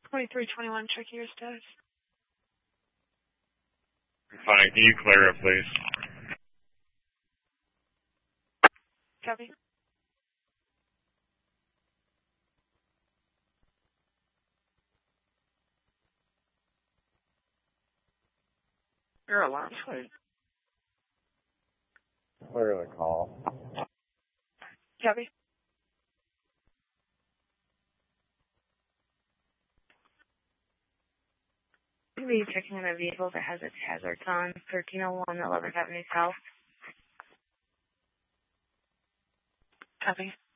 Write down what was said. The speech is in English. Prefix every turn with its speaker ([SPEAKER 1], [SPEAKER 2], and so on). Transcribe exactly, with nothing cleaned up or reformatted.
[SPEAKER 1] twenty-three twenty-one, check your status.
[SPEAKER 2] Fine, can you clear it, please?
[SPEAKER 1] Copy. Your alarm's cleared.
[SPEAKER 2] Clear the call.
[SPEAKER 1] Copy. Are you checking on a vehicle that has its hazards on thirteen oh one eleventh Avenue South? Copy.